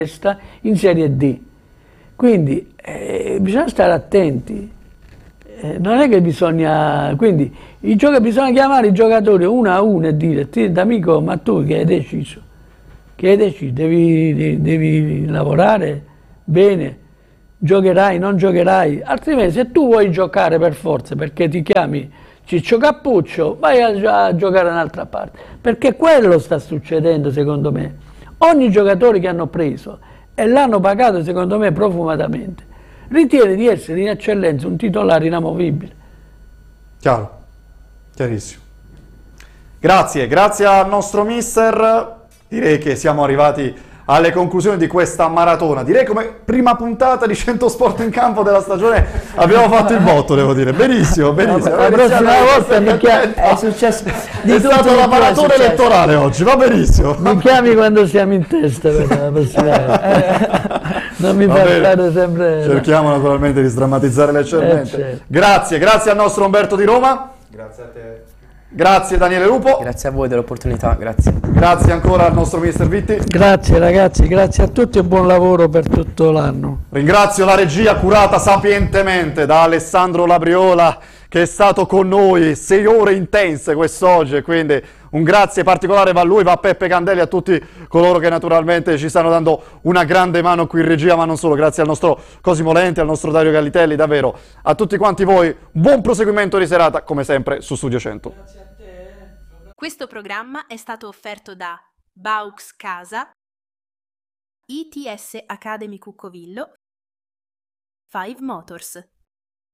in Serie D. Quindi bisogna stare attenti. Non è che bisogna, quindi bisogna chiamare i giocatori uno a uno e dire: amico, ma tu che hai deciso? Che hai deciso? Devi lavorare bene, giocherai, non giocherai, altrimenti se tu vuoi giocare per forza perché ti chiami Ciccio Cappuccio, vai a giocare da un'altra parte, perché quello sta succedendo secondo me. Ogni giocatore che hanno preso e l'hanno pagato secondo me profumatamente ritiene di essere in eccellenza un titolare inamovibile. Chiaro, chiarissimo. Grazie al nostro mister. Direi che siamo arrivati alle conclusioni di questa maratona. Direi come prima puntata di 100 Sport in Campo della stagione abbiamo fatto il botto, devo dire. Benissimo. La prossima volta è successo è stata la maratona elettorale oggi, va benissimo. Mi chiami quando siamo in testa per la prossima volta. Non mi fa stare sempre... Cerchiamo naturalmente di sdrammatizzare leggermente. Certo. Grazie al nostro Umberto di Roma. Grazie a te. Grazie Daniele Lupo. Grazie a voi dell'opportunità, grazie. Grazie ancora al nostro mister Vitti. Grazie ragazzi, grazie a tutti e buon lavoro per tutto l'anno. Ringrazio la regia curata sapientemente da Alessandro Labriola, che è stato con noi 6 ore intense quest'oggi, e quindi un grazie particolare va a lui, va a Peppe Candelli, a tutti coloro che naturalmente ci stanno dando una grande mano qui in regia, ma non solo. Grazie al nostro Cosimo Lenti, al nostro Dario Gallitelli, davvero a tutti quanti voi buon proseguimento di serata come sempre su Studio 100. Questo programma è stato offerto da Baux Casa, ITS Academy Cuccovillo, Five Motors.